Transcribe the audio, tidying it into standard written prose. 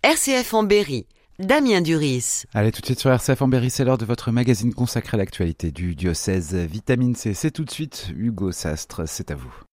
RCF en Berry, Damien Duris. Allez, tout de suite sur RCF en Berry, c'est l'heure de votre magazine consacré à l'actualité du diocèse Vitamine C. C'est tout de suite Hugo Sastre, c'est à vous.